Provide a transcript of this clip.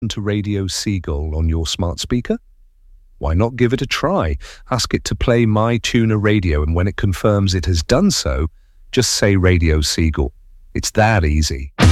to Radio Seagull on your smart speaker? Why not give it a try? Ask it to play My Tuner Radio, and when it confirms it has done so, just say Radio Seagull. It's that easy.